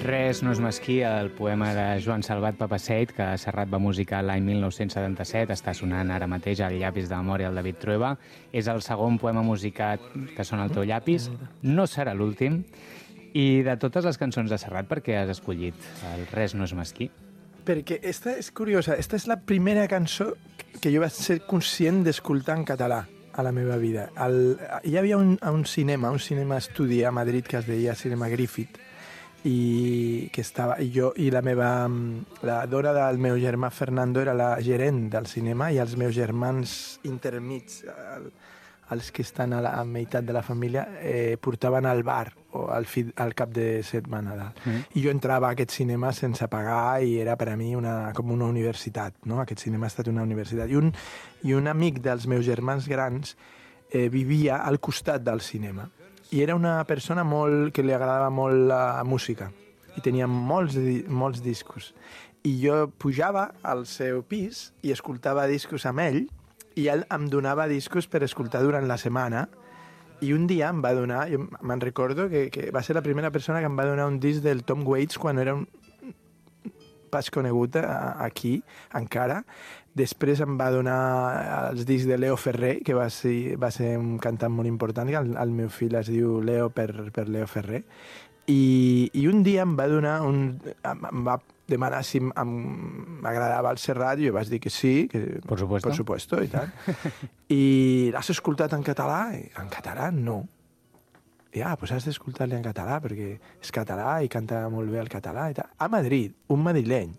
Res no és mesquí, el poema de Joan Salvat Papasseit, que Serrat va musicar l'any 1977, està sonant ara mateix al llapis de memòria del David Trueba. És el segon poema musicat que sona al teu llapis. No serà l'últim. I de totes les cançons de Serrat, per què has escollit el Res no és mesquí? Perquè esta és curiosa. Esta és la primera cançó que jo vaig ser conscient d'escoltar en català a la meva vida. Hi havia un cinema estudi a Madrid que es deia Cinema Griffith, i que estava jo i la dona del meu germà Fernando era la gerent del cinema, i els meus germans intermits, els que estan a la meitat de la família, portaven al bar o al cap de setmana. I jo entrava a aquest cinema sense pagar i era per a mi com una universitat, no? Aquest cinema ha estat una universitat. I un amic dels meus germans grans vivia al costat del cinema. I era una persona que li agradava molt la música i tenia molts discos. I jo pujava al seu pis i escoltava discos amb ell, i ell em donava discos per escoltar durant la setmana. I un dia em va donar, jo me'n recordo que va ser la primera persona que em va donar un disc del Tom Waits quan era un pas conegut aquí encara. Després em va donar els discs de Leo Ferrer, que va ser un cantant molt important, que el meu fill es diu Leo per Leo Ferrer. I un dia em va demanar si m'agradava el Serrat, i jo vaig dir que sí, que por supuesto i tal. I l'has escoltat en català? En català no. Pues has d'escoltar-li en català, perquè és català i canta molt bé el català i tal. A Madrid, un madrileny.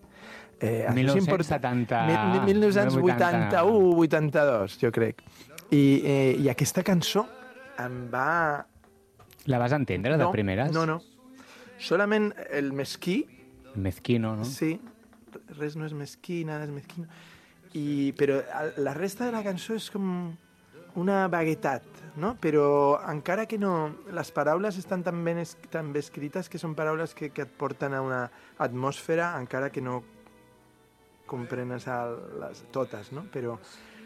1981-82, jo crec. I aquesta cançó em va... La vas entendre de primeres? No. Solament el mesquí. El mezquino, no? Sí, res no és mesquí, nada és mesquino. Però la resta de la cançó és com una vaguetat, no? Però encara que no... Les paraules estan tan bé escrites que són paraules que et porten a una atmosfera, encara que no comprenes totes, no? Però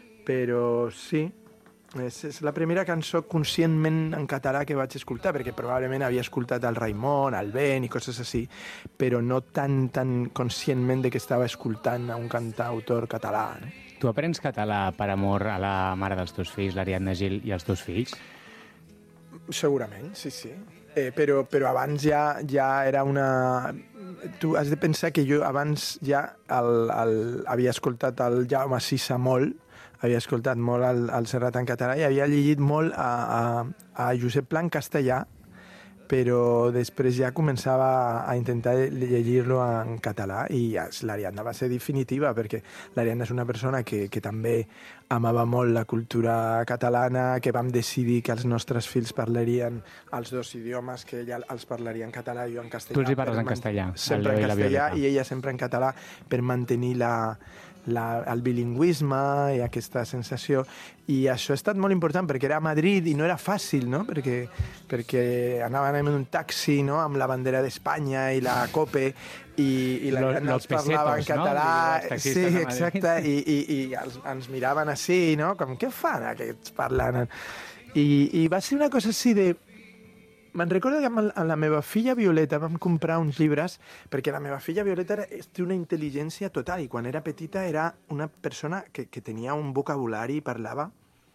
sí, és la primera cançó conscientment en català que vaig escoltar, perquè probablement havia escoltat el Raimon, el Ben i coses així, però no tan conscientment de que estava escoltant a un cantautor català, no? Tu aprens català per amor a la mare dels teus fills, l'Ariadna Gil, i als teus fills? Segurament, sí. Però abans ja era una... Tu has de pensar que jo abans ja havia escoltat el Jaume Sisa molt, havia escoltat molt el Serrat en català i havia llegit molt a Josep Pla en castellà, però després ja començava a intentar llegir-lo en català, i l'Ariadna va ser definitiva, perquè l'Ariadna és una persona que també amava molt la cultura catalana, que vam decidir que els nostres fills parlarien els dos idiomes, que ella els parlaria en català i jo en castellà. Tu els hi parles en castellà? Sempre en castellà, i ella sempre en català, per mantenir el bilingüisme i aquesta sensació. I això ha estat molt important, perquè era a Madrid i no era fàcil, no? Perquè anaven en un taxi, no? Amb la bandera d'Espanya i la COPE, i l'Ariadna els parlava en català, no? Sí, exacte, i ens miraven així, no? Com, què fan aquests parlant? I va ser una cosa així de... Me'n recordo que amb la meva filla Violeta vam comprar uns llibres, perquè la meva filla Violeta té una intel·ligència total, i quan era petita era una persona que tenia un vocabulari i parlava.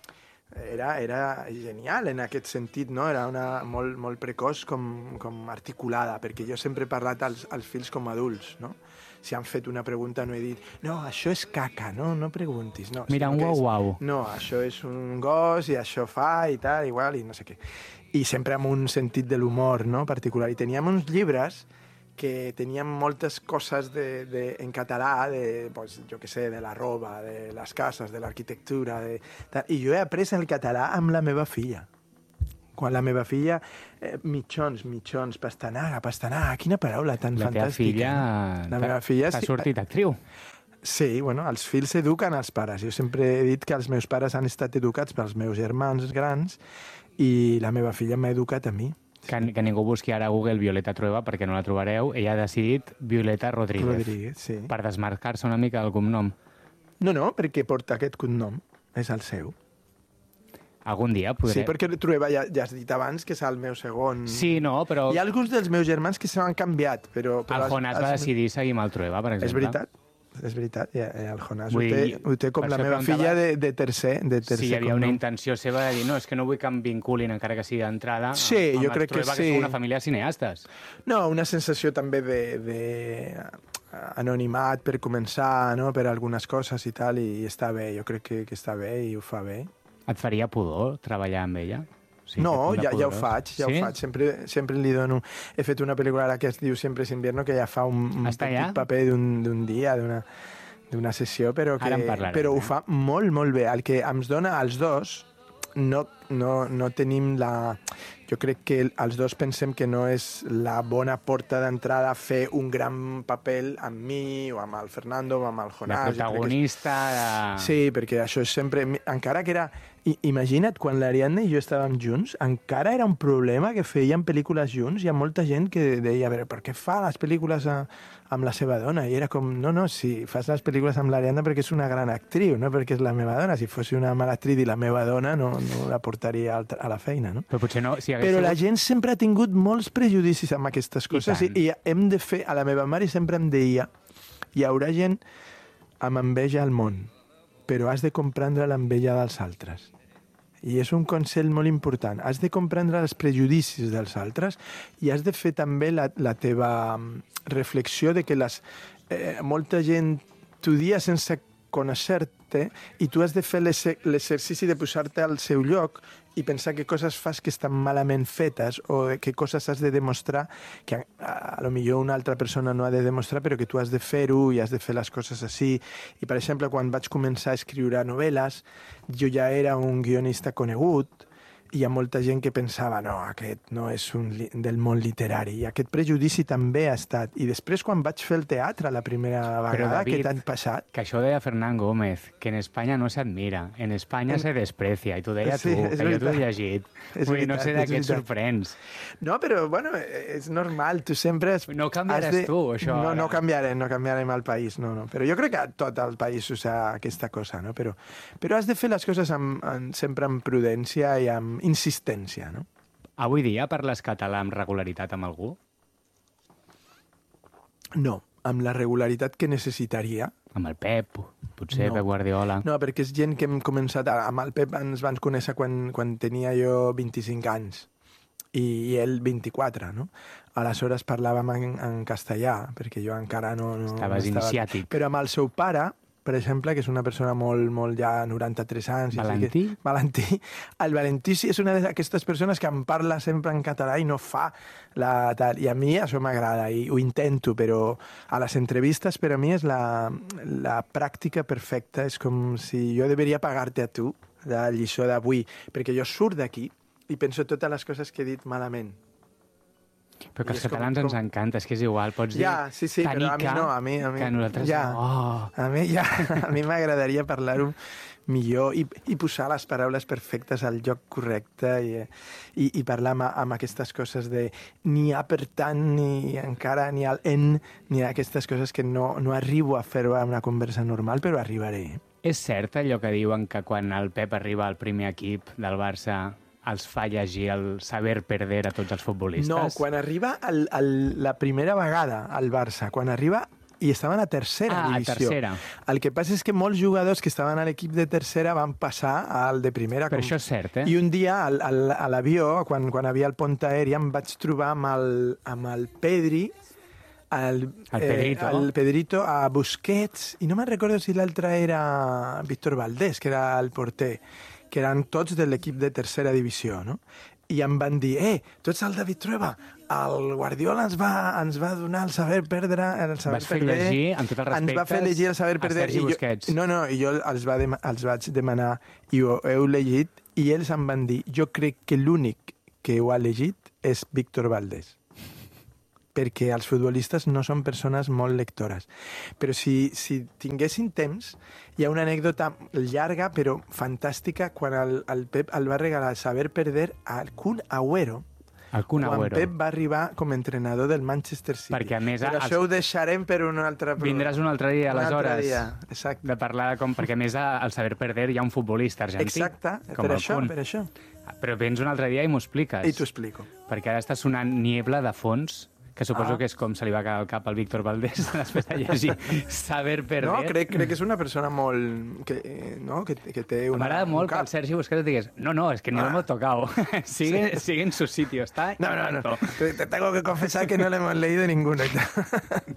Era genial en aquest sentit, no? Era molt precoç com articulada, perquè jo sempre he parlat als fills com adults, no? Si han fet una pregunta no he dit no, això és caca, no preguntis. No, mira, un guau-guau. No, això és un gos i això fa i tal, igual, i no sé què. I sempre amb un sentit de l'humor, no?, particular. I teníem uns llibres que tenien moltes coses en català, pues, jo què sé, de la roba, de les cases, de l'arquitectura, i jo he après el català amb la meva filla. Quan la meva filla, mitjons, pastanaga, quina paraula tan fantàstica. La meva filla t'ha sortit actriu. Sí, bueno, els fills eduquen els pares. Jo sempre he dit que els meus pares han estat educats pels meus germans grans, i la meva filla m'ha educat a mi. Que ningú busqui ara a Google Violeta Trueba, perquè no la trobareu. Ella ha decidit Violeta Rodríguez, sí. Per desmarcar-se una mica del cognom. No, perquè porta aquest cognom. És el seu. Algun dia podré... Sí, perquè Trueba ja has dit abans que és el meu segon... Sí, no, però... Hi ha alguns dels meus germans que s'han canviat, però el Jonàs va decidir seguir amb el Trueba, per exemple. És veritat, el Jonàs ho té com la meva filla de tercer. Sí, hi havia una intenció seva de dir, no, és que no vull que em vinculin, encara que sigui d'entrada, sí, amb jo crec Trueba, que són una família de cineastes. No, una sensació també de anonimat per començar, no?, per algunes coses i tal, i està bé, jo crec que està bé i ho fa bé. Et faria pudor treballar amb ella? Sí, no, ja ho faig, ho faig. Sempre li dono... He fet una pel·lícula ara que es diu Siempre es invierno, que ja fa un petit paper d'un dia, d'una sessió, però ho fa molt, molt bé. El que ens dona als dos, no tenim la... Jo crec que els dos pensem que no és la bona porta d'entrada fer un gran paper amb mi, o amb el Fernando, o amb el Jonàs. De protagonista... Sí, perquè això és sempre... Encara que era... Imagina't, quan l'Ariadna i jo estàvem junts, encara era un problema que feien pel·lícules junts. Hi ha molta gent que deia, per què fa les pel·lícules amb la seva dona? I era com, no, si fas les pel·lícules amb l'Ariadna perquè és una gran actriu, no perquè és la meva dona. Si fos una mala actriu i la meva dona, no la portaria a la feina, no? Però potser no... Però la gent sempre ha tingut molts prejudicis amb aquestes coses i hem de fer... A la meva mare sempre em deia, hi haurà gent amb enveja al món, però has de comprendre l'enveja dels altres. I és un consell molt important. Has de comprendre els prejudicis dels altres i has de fer també la teva reflexió de que molta gent t'ho dia sense conèixer-te i tu has de fer l'exercici de posar-te al seu lloc i pensar què coses fas que estan malament fetes o què coses has de demostrar que a lo millor una altra persona no ha de demostrar però que tu has de fer-ho i has de fer les coses així. I, per exemple, quan vaig començar a escriure novel·les, jo ja era un guionista conegut i hi ha molta gent que pensava no, aquest no és del món literari. I aquest prejudici també ha estat. I després, quan vaig fer el teatre la primera vegada, David, aquest any passat... Que això deia Fernán Gómez, que en Espanya no se admira, en Espanya se desprecia, i t'ho deia tu, que jo t'ho he llegit. Vull dir, no sé de què et sorprens. No, però, bueno, és normal, tu sempre... No canviaràs tu, això. No canviarem el país, no. Però jo crec que tot el país usa aquesta cosa, no? Però has de fer les coses sempre amb prudència i amb insistència, no? Avui dia parles català amb regularitat amb algú? No, amb la regularitat que necessitaria. Amb el Pep, potser, Pep Guardiola. No, perquè és gent que hem començat... Amb el Pep ens van conèixer quan tenia jo 25 anys i ell 24, no? Aleshores parlàvem en castellà, perquè jo encara no Estaves iniciàtic. Però amb el seu pare, per exemple, que és una persona molt ja 93 anys... Valentí? Valentí. El Valentí sí és una d'aquestes persones que em parla sempre en català i no fa la tal. I a mi això m'agrada i ho intento, però a les entrevistes per a mi és la pràctica perfecta. És com si jo deveria pagar-te a tu la lliçó d'avui, perquè jo surt d'aquí i penso totes les coses que he dit malament. Però que als catalans ens encanta, és que és igual, pots dir... Ja, sí, però a mi no, a mi... Que a nosaltres no. A mi m'agradaria parlar-ho millor i posar les paraules perfectes al lloc correcte i parlar amb aquestes coses de ni a per tant, ni encara, ni al en, ni aquestes coses que no arribo a fer-ho a una conversa normal, però arribaré. És cert allò que diuen que quan el Pep arriba al primer equip del Barça els fa llegir el saber perder a tots els futbolistes? No, quan arriba la primera vegada al Barça, quan arriba i estaven a tercera divisió. A tercera. El que passa és que molts jugadors que estaven a l'equip de tercera van passar al de primera. Però això és cert, eh? I un dia a l'avió, quan havia el pont aeri, em vaig trobar amb el Pedri, el Pedrito, a Busquets, i no me'n recordo si l'altre era Víctor Valdés, que era el porter, que eren tots de l'equip de tercera divisió, no? I em van dir, tu ets el David Trueba, el Guardiola ens va donar el saber perdre, el saber perder. Vas fer llegir, amb tots els respectes, ens va fer llegir el saber perder. a Sergi Busquets. I jo els vaig demanar, i ho heu llegit, i ells em van dir, jo crec que l'únic que ho ha llegit és Víctor Valdés, perquè els futbolistes no són persones molt lectores. Però si tinguessin temps, hi ha una anècdota llarga però fantàstica quan el Pep el va regalar saber perder al Kun Agüero, El Kun quan Agüero. Pep va arribar com a entrenador del Manchester City. Perquè, a més, Però això ho deixarem per un altre... Vindràs un altre dia, un altre aleshores, dia, exacte. de parlar com... Perquè, a més, al Saber Perder hi ha un futbolista argentí. Exacte, com per el això, Kun. per això. Però vens un altre dia i m'ho expliques. I t'ho explico. Perquè ara està sonant Niebla de fons, que suposo que és com se li va caure al cap al Víctor Valdés després de llegir Saber Perder. No, crec que és una persona molt... Que, no? que té una... M'agrada molt que el Sergi Busquets et digués no, es que no lo hemos tocado. sigue en su sitio, está... No. Te tengo que confesar que no le hemos leído ninguno.